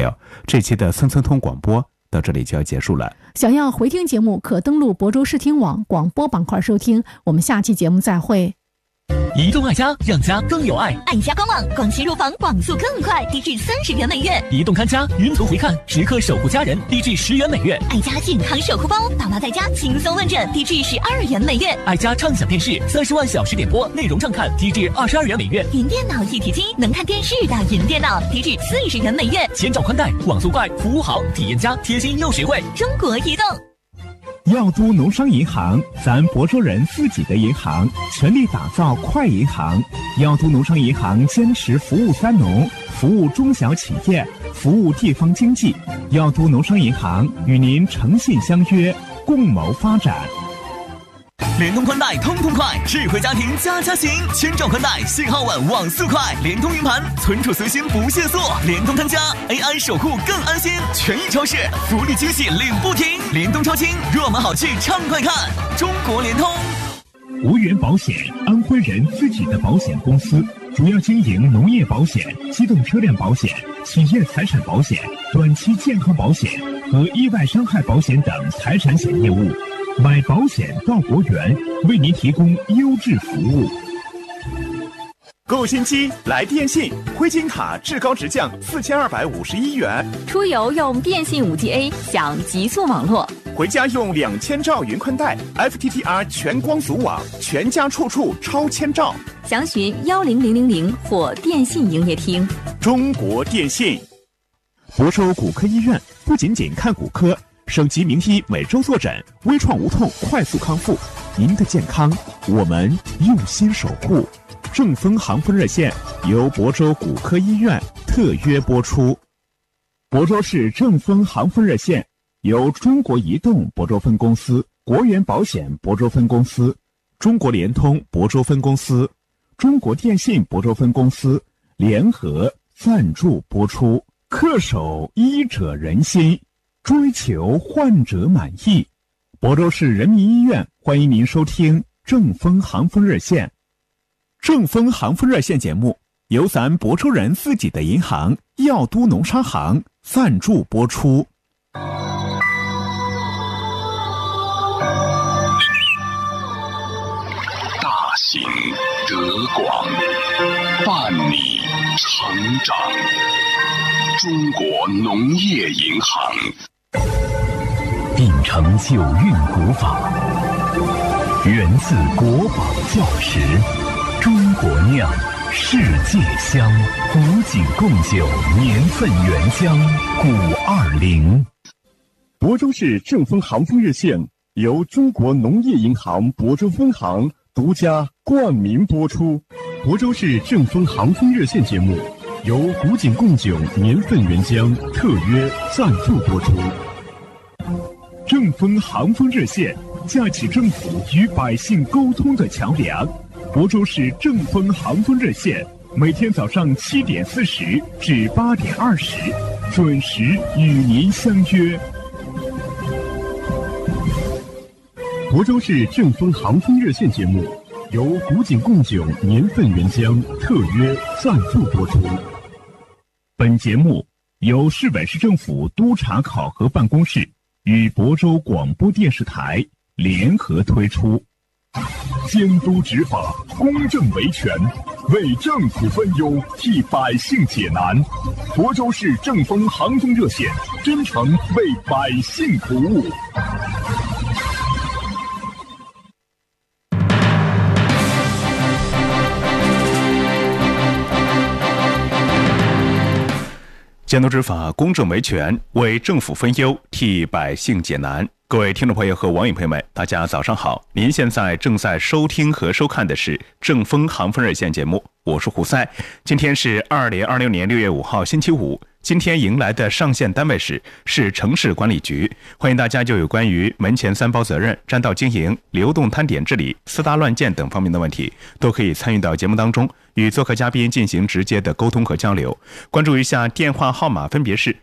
友，这期的村村通广播到这里就要结束了。 想要回听节目，可登录亳州视听网广播板块收听。我们下期节目再会。 移动爱家，让家更有爱。 爱家官网广西入房网速更快，低至30元每月。 移动看家，云图回看，时刻守护家人，低至10元每月。 爱家健康守护包，爸妈在家轻松问诊，低至12元每月。 爱家畅享电视，30万小时点播，内容畅看，低至22元每月。 云电脑一体机，能看电视的云电脑，低至40元每月。 千兆宽带，网速快，服务好，体验佳，贴心又实惠。 中国移动。 耀都农商银行，咱亳州人自己的银行，全力打造快银行。耀都农商银行坚持服务三农，服务中小企业，服务地方经济。耀都农商银行与您诚信相约，共谋发展。 联通宽带通通快，智慧家庭家家行，千兆宽带，信号稳，网速快，联通云盘，存储随心不限速，联通看家 AI 守护更安心，权益超市福利惊喜领不停，联通超轻，热门好剧畅快看，中国联通。 无源保险，安徽人自己的保险公司，主要经营农业保险、机动车辆保险、企业财产保险、短期健康保险和意外伤害保险等财产险业务。买保险到国源，为您提供优质服务。 购新机来电信，灰金卡至高直降4251元， 出游用电信 5G-A 享极速网络， 回家用2000兆云宽带 FTTR 全光阻网，全家处处超千兆。 详询10000或电信营业厅。 中国电信。 亳州骨科医院不仅仅看骨科，省级名医每周坐诊，微创无痛快速康复。您的健康，我们用心守护。正风航风热线由亳州骨科医院特约播出。亳州市正风航风热线由中国移动亳州分公司、国源保险亳州分公司、中国联通亳州分公司、中国电信亳州分公司联合赞助播出。恪守医者仁心，追求患者满意。亳州市人民医院欢迎您收听正风航风热线。正风航风热线节目由咱亳州人自己的银行耀都农商行赞助播出。 大行德广，伴你成长。中国农业银行秉承九韵古法，源自国宝教识，中国酿，世界香，古井贡酒，年份原香520。 亳州市正风航风热线由中国农业银行亳州分行独家冠名播出。亳州市正风航风热线节目由古井贡酒年份原浆特约赞助播出。正风航风热线架起政府与百姓沟通的桥梁。亳州市正风航风热线每天早上7点40至8点20准时与您相约。亳州市正风航风热线节目由古井贡酒年份原浆特约赞助播出。本节目由市委市政府督查考核办公室与亳州广播电视台联合推出。监督执法，公正维权，为政府分忧，替百姓解难。亳州市正风航风热线真诚为百姓服务。 监督执法，公正维权，为政府分忧，替百姓解难。各位听众朋友和网友朋友们，大家早上好！您现在正在收听和收看的是正风航风热线节目，我是胡塞。今天是2026年6月5号星期五。今天迎来的上线单位是市城市管理局，欢迎大家就有关于门前三包责任、占道经营、流动摊点治理、私搭乱建等方面的问题，都可以参与到节目当中，与做客嘉宾进行直接的沟通和交流。关注一下电话号码，分别是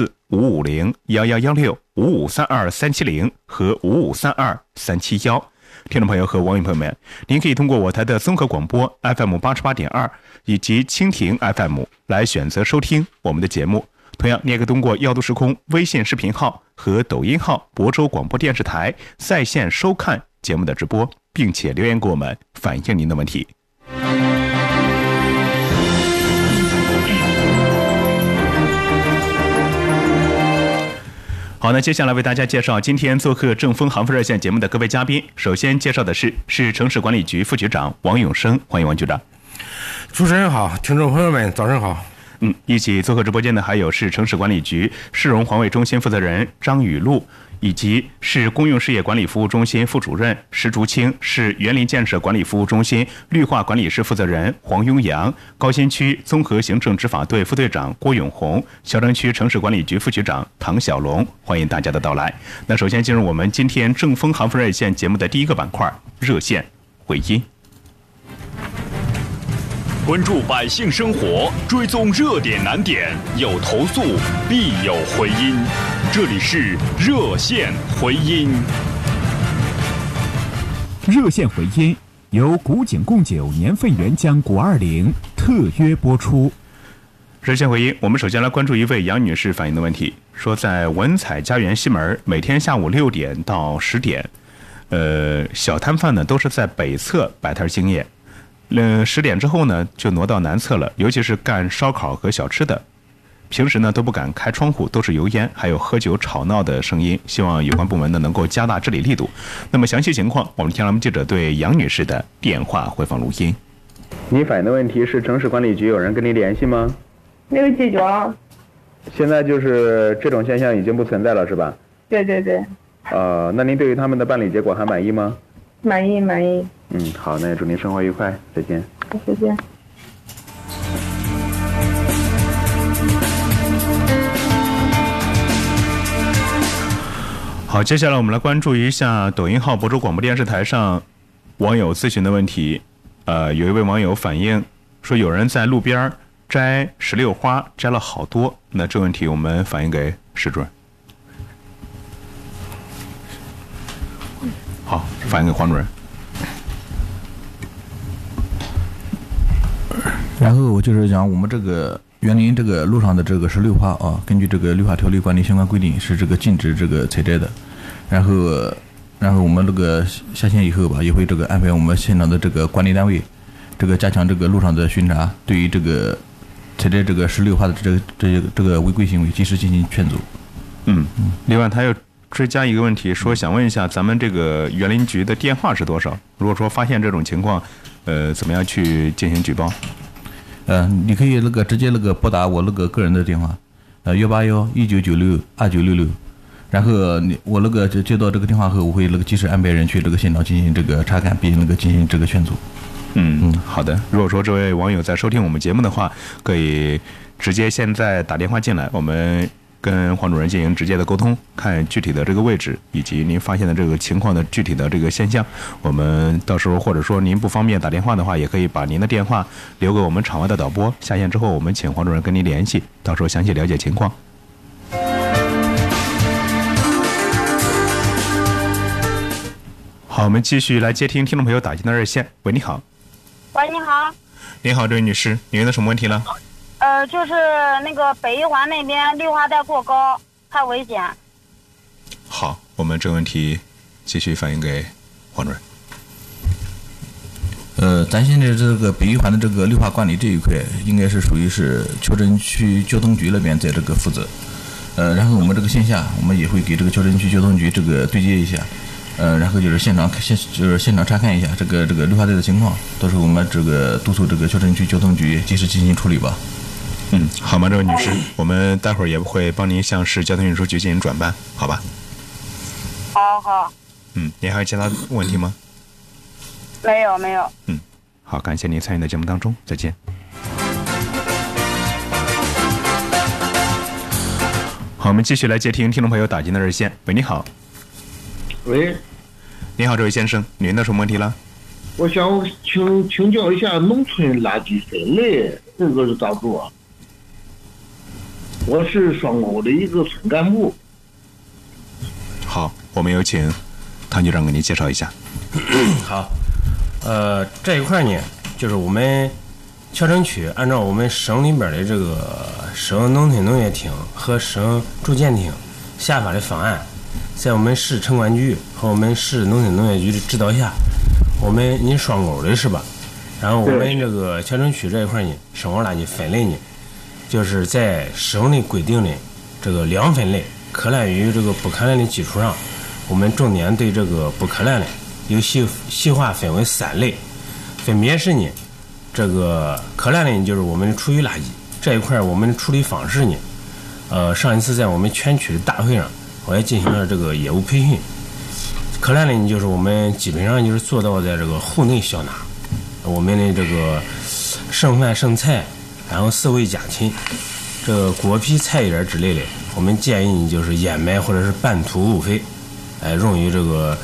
550-1234、550-1116、5532370和5532371。 听众朋友和网友朋友们，您可以通过我台的综合广播 FM 88.2以及蜻蜓 FM 来选择收听我们的节目。同样，你也可以通过耀都时空微信视频号和抖音号亳州广播电视台在线收看节目的直播，并且留言给我们反映您的问题。好，那接下来为大家介绍今天做客正风航风热线节目的各位嘉宾。首先介绍的是城市管理局副局长王永生，欢迎王局长。 主持人好，听众朋友们早上好。 一起做客直播间的还有市城市管理局市容环卫中心负责人张雨露，以及市公用事业管理服务中心副主任石竹清，市园林建设管理服务中心绿化管理室负责人黄雍阳，高新区综合行政执法队副队长郭永红，小城区城市管理局副局长唐小龙，欢迎大家的到来。那首先进入我们今天正风航风热线节目的第一个板块，热线回音。 关注百姓生活，追踪热点难点，有投诉必有回音。这里是热线回音。 热线回音由古井贡酒年份原浆520特约播出。 热线回音，我们首先来关注一位杨女士反映的问题，说在文采家园西门，每天下午6点到10点，小摊贩呢都是在北侧摆摊经营。10点之后呢，就挪到南侧了，尤其是干烧烤和小吃的，平时呢都不敢开窗户，都是油烟，还有喝酒吵闹的声音。希望有关部门呢能够加大治理力度。那么详细情况，我们听我们记者对杨女士的电话回放录音。 你反映的问题是城市管理局有人跟你联系吗？ 没有解决啊。 现在就是这种现象已经不存在了，是吧？ 对对对。 那您对于他们的办理结果还满意吗？ 满意满意。 好，那也祝您生活愉快，再见。 再见。 好，接下来我们来关注一下抖音号亳州广播电视台上网友咨询的问题。有一位网友反映说，有人在路边摘石榴花，摘了好多。那这问题我们反映给石主任。好，反映给黄主任。 然后我就是讲我们这个园林这个路上的这个石榴花啊，根据这个绿化条例管理相关规定是这个禁止这个采摘的。然后我们这个下线以后吧，也会这个安排我们现场的这个管理单位，这个加强这个路上的巡查，对于这个采摘这个石榴花的这个违规行为及时进行劝阻。 另外他又追加一个问题，说想问一下咱们这个园林局的电话是多少？如果说发现这种情况，怎么样去进行举报？ 你可以直接拨打我个人的电话181-1996-2966，然后我接到这个电话后，我会及时安排人去这个现场进行这个查看，并进行这个劝阻。 好的。如果说这位网友在收听我们节目的话，可以直接现在打电话进来，我们跟黄主任进行直接的沟通，看具体的这个位置以及您发现的这个情况的具体的这个现象。我们到时候或者说您不方便打电话的话，也可以把您的电话留给我们场外的导播，下线之后我们请黄主任跟您联系，到时候详细了解情况。好，我们继续来接听听众朋友打进的热线。喂，你好。 喂，你好。 你好，这位女士，您有什么问题了？ 就是那个北一环那边绿化带过高，太危险。 好，我们这个问题继续反映给黄主任。咱现在这个北一环的这个绿化管理这一块，应该是属于是丘镇区交通局那边在这个负责。然后我们这个线下，我们也会给这个丘镇区交通局这个对接一下。然后就是现场查看一下这个绿化带的情况，到时候我们这个督促这个丘镇区交通局及时进行处理吧。 好吗，这位女士，我们待会儿也会帮您向市交通运输局进行转办，好吧？ 好。 您还有其他问题吗？ 没有。 好，感谢您参与的节目当中，再见。好，我们继续来接听听众朋友打进的热线。喂，你好。 喂， 你好，这位先生，您的什么问题了？ 我想请教一下农村垃圾分类这个是咋做啊？我是双沟的一个村干部。 好，我们有请唐局长给您介绍一下。 好，这一块呢，就是我们谯城区按照我们省里边的这个省农村农业厅和省住建厅下发的方案，在我们市城管局和我们市农村农业局的指导下，我们你双沟的是吧？然后我们这个谯城区这一块呢，生活垃圾分类呢，就是在省里规定的这个2分类，可烂与这个不可烂的基础上，我们重点对这个不可烂的由细化分为3类，分别是呢，这个可烂的就是我们的厨余垃圾这一块，我们的处理方式呢，上一次在我们全区的大会上，我也进行了这个业务培训。可烂的就是我们基本上就是做到在这个户内消纳，我们的这个剩饭剩菜，然后饲喂家禽，这个果皮菜叶之类的，我们建议你就是掩埋或者是半土物肥，用于这个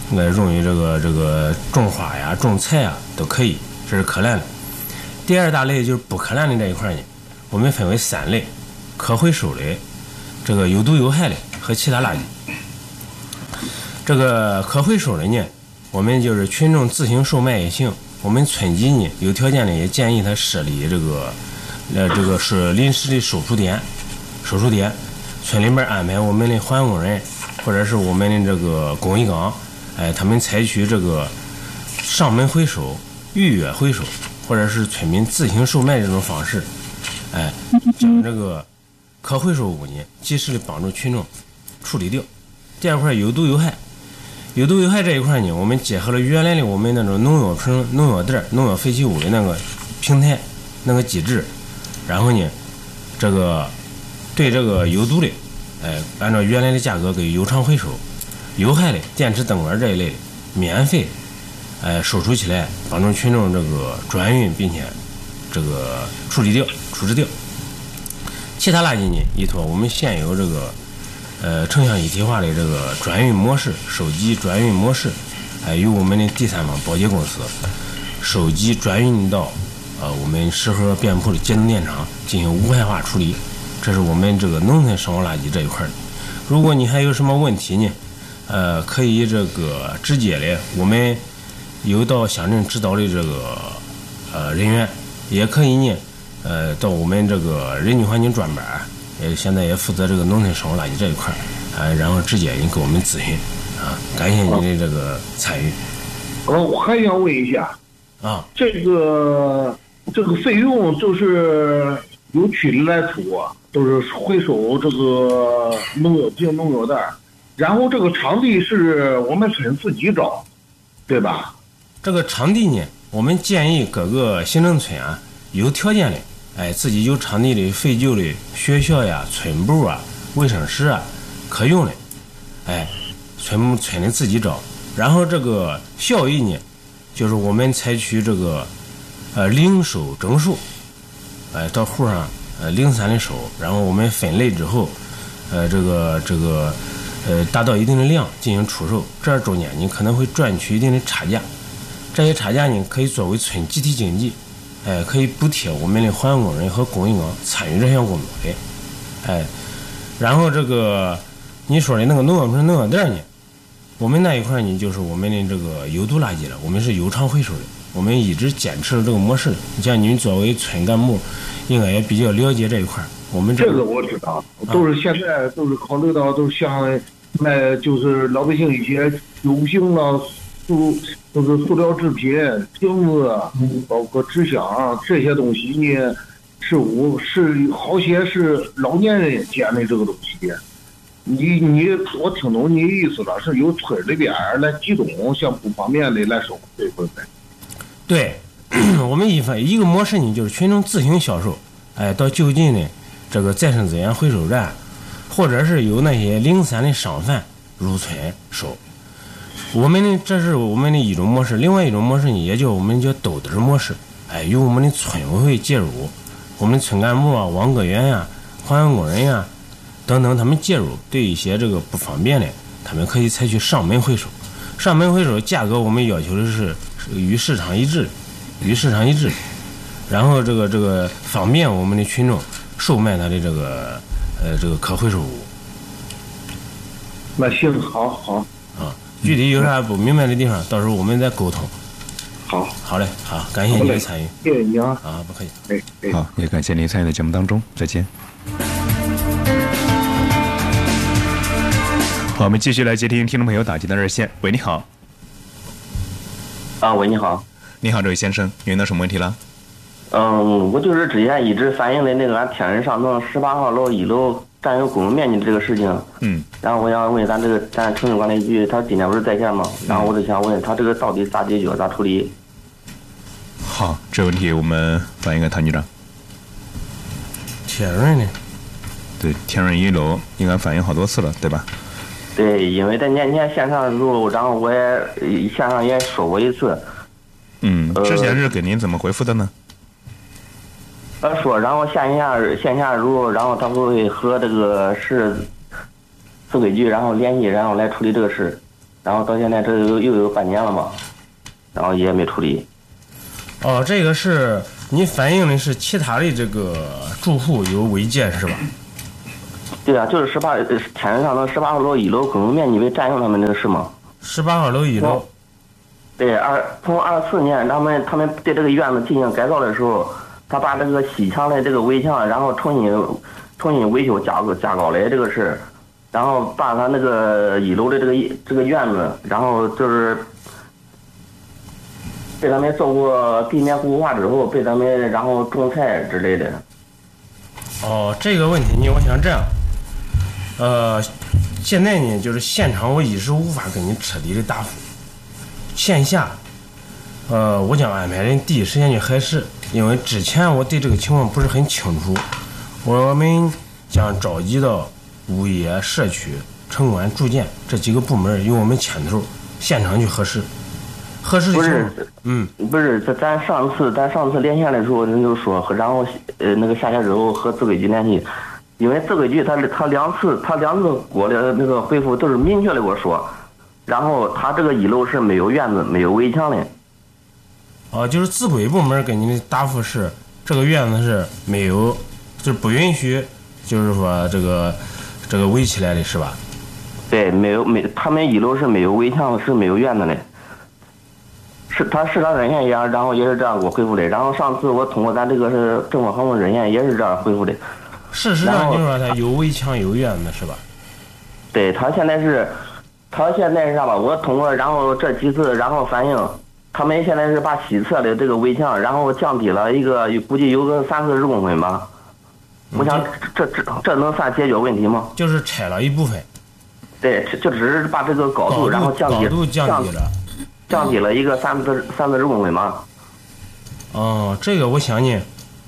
种花呀、种菜啊都可以，这是可烂的。第二大类就是不可烂的这一块呢，我们分为3类：可回收的、这个有毒有害的和其他垃圾。这个可回收的呢，我们就是群众自行售卖也行，我们村级呢有条件的也建议他设立这个是临时的收储点，村里边安排我们的环工人或者是我们的这个公益岗，他们采取这个上门回收、预约回收，或者是村民自行售卖这种方式，将这个可回收物呢及时的帮助群众处理掉。第二块有毒有害这一块呢，我们结合了原来的我们那种农药瓶、农药袋、农药废弃物的那个平台那个机制，然后呢，这个对这个有毒的，按照原来的价格给有偿回收；有害的电池灯管这一类的免费，收储起来，帮助群众这个转运，并且这个处置掉。其他垃圾呢，依托我们现有这个城乡一体化的这个转运模式，收集转运模式，由我们的第三方保洁公司收集转运到我们适合店铺的节能电厂进行无害化处理。这是我们这个农村生活垃圾这一块的。如果你还有什么问题呢，可以这个直接的，我们有到乡镇指导的这个人员，也可以呢到我们这个人均环境专班，现在也负责这个农村生活垃圾这一块，然后直接你给我们咨询啊。感谢您的这个参与。 我还想问一下啊， 这个费用就是由区里来出啊，都是回收这个农药瓶、农药袋，然后这个场地是我们村自己找，对吧？ 这个场地呢，我们建议各个行政村啊，有条件的，自己有场地的废旧的学校呀、村部啊、卫生室啊，可用的，村里自己找。然后这个效益呢，就是我们采取这个零收整数，到户上零散的收，然后我们分类之后，达到一定的量进行出售，这中间你可能会赚取一定的差价，这些差价呢可以作为村集体经济，可以补贴我们的环工人和公益岗参与这项工作的，然后这个你说的那个农药瓶、农药袋呢，我们那一块呢就是我们的这个有毒垃圾了，我们是有偿回收的，我们一直坚持了这个模式。像你们作为村干部，应该也比较了解这一块。我们这个我知道，都是现在都是考虑到都像卖就是老百姓一些有形了都是塑料制品、瓶子，包括纸箱这些东西呢，是好些是老年人捡的这个东西。我听懂你意思了，是由村里边来集中，像不方便的来收这份费。 对，我们一个模式呢，就是群众自行销售，到就近的这个再生资源回收站，或者是有那些零散的商贩入村收。这是我们的一种模式。另外一种模式呢，也叫我们叫兜底模式，由我们的村委会介入，我们的村干部啊、网格员呀、环卫工人呀等等，他们介入，对一些这个不方便的，他们可以采取上门回收。上门回收价格我们要求的是与市场一致，然后这个方便我们的群众售卖它的这个可回收物。 那行，好啊， 具体有啥不明白的地方，到时候我们再沟通。 好嘞，好，感谢您的参与。 谢谢你啊。 啊，不客气。 好，也感谢您参与的节目当中，再见。好，我们继续来接听听众朋友打进的热线。喂，你好。 喂，你好。 你好，这位先生，您遇到什么问题了？ 我就是之前一直反映的那个俺天人上层18号楼1楼占有公用面积的这个事情。然后我想问咱城市管理局，他今天不是在线吗？然后我就想问他这个到底咋解决，咋处理？ 好，这个问题我们反映给谭局长。 天润呢？ 对，天润1楼应该反映好多次了，对吧？ 对，因为在年前线上的时候，然后我也线上也说过一次。 之前是给您怎么回复的呢？ 说，然后线下如果，然后他会和这个市自规局然后联系，然后来处理这个事。然后到现在这又有半年了嘛，然后也没处理。 这个是你反映的是其他的这个住户有违建是吧？ 对啊，就是天人上层18号楼1楼公用面积被占用他们这个事嘛。 18号楼1楼。 对，从24年他们对这个院子进行改造的时候，他把这个西墙的这个围墙，然后重新维修加高了这个事，然后把他那个1楼的这个院子，然后就是被他们做过地面固化之后，被他们然后种菜之类的。 这个问题呢，我想这样，现在呢，就是现场我一时无法给你彻底的答复。线下，我将安排人第一时间去核实，因为之前我对这个情况不是很清楚。我们将召集到物业、社区、城管、住建这几个部门，由我们牵头现场去核实。核实的情况， 不是，咱上次连线的时候，人就说，然后那个下线之后和自规局联系，因为自规局他两次给我的那个回复都是明确的给我说。然后他这个1楼是没有院子、没有围墙的。 就是自规部门给您的答复是，这个院子是没有，就是不允许，就是说这个围起来的是吧？ 对，他们1楼是没有围墙，是没有院子的。他市场热线一样，然后也是这样给我回复的。然后上次我通过咱这个是政府航空热线也是这样回复的。 事实上就是说他有围墙有院子是吧？ 对，他现在是啥吧？我通过然后这几次然后反映，他们现在是把西侧的这个围墙然后降低了一个，估计有个30-40公分吧。我想这能算解决问题吗？ 就是拆了一部分。 对，就只是把这个高度然后降低了。降低了一个30-40公分嘛。 这个我想呢，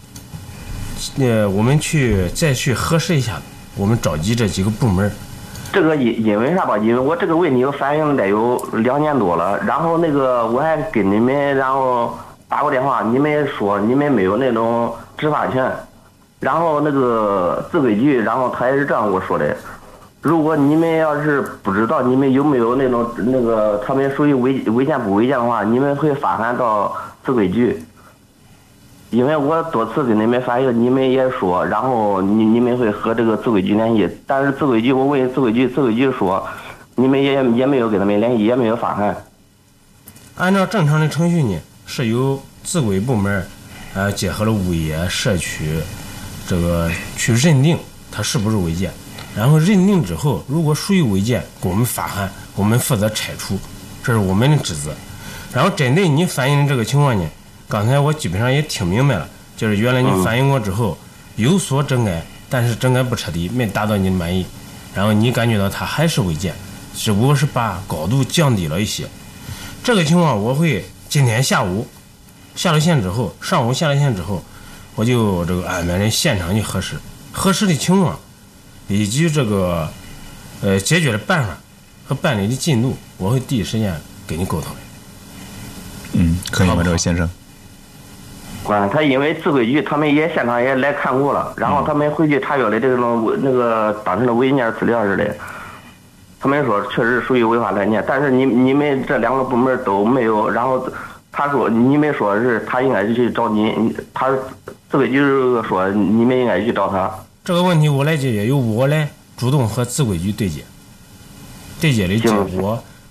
我们再去核实一下，我们召集这几个部门。 这个因为啥吧？因为我这个问题我反映了有2年多了，然后那个我还给你们然后打过电话，你们说你们没有那种执法权，然后那个自规局，然后他也是这样跟我说的。如果你们要是不知道你们有没有那个他们属于违建不违建的话，你们会发函到自规局。因为我多次给你们反映，你们也说，然后你们会和这个自规局联系，但是自规局我问自规局说，你们也没有给他们联系，也没有发函。 按照正常的程序呢，是由自规部门，结合了物业、社区，这个去认定它是不是违建，然后认定之后，如果属于违建，给我们发函，我们负责拆除，这是我们的职责。然后针对你反映的这个情况呢，刚才我基本上也听明白了，就是原来你反映过之后有所整改，但是整改不彻底，没达到你的满意，然后你感觉到它还是违建，只不过是把高度降低了一些。这个情况我会今天下午下了线之后，上午下了线之后，我就这个安排人现场去核实的情况，以及这个解决的办法和办理的进度，我会第一时间给你沟通。 可以吗，这位先生？ 他因为自规局他们也现场也来看过了，然后他们回去查阅的这种那个当时的文件资料之类的，他们说确实属于违法乱建，但是你们这2个部门都没有，然后他说你们说是他应该去找你，他自规局说你们应该去找他。 这个问题我来解决，由我来主动和自规局对接的结果，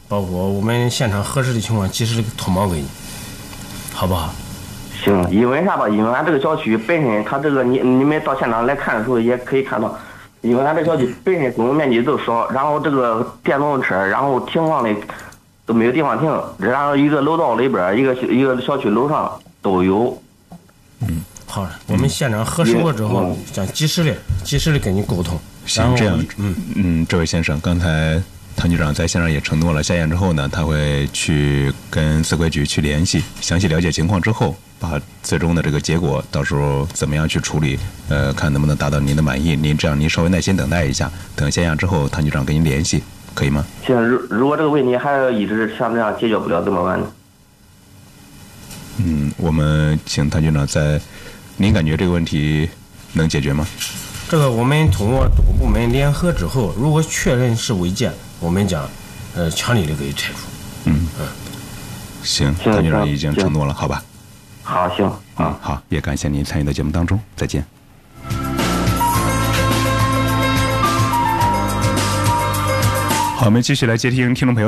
包括我们现场核实的情况，及时的通报给你，好不好？ 行，因为啥吧？因为俺这个小区本身，它这个你们到现场来看的时候也可以看到，因为俺这个小区本身公用面积都少，然后这个电动车，然后停放的都没有地方停，然后一个楼道里边，一个小区楼上都有。 好了，我们现场核实过之后，将及时的跟你沟通。 行，这样，这位先生，刚才唐局长在线上也承诺了，下线之后呢，他会去跟四规局去联系，详细了解情况之后，把最终的这个结果到时候怎么样去处理，看能不能达到您的满意。您稍微耐心等待一下，等下线之后，唐局长跟您联系，可以吗？ 行，如果这个问题还一直像这样解决不了，怎么办呢？ 我们请唐局长您感觉这个问题能解决吗？ 这个我们通过多部门联合之后，如果确认是违建，我们将强力的给拆除。 行，唐局长已经承诺了，好吧？ 好，行， 好，也感谢您参与到节目当中，再见。好，我们继续来接听听众朋友。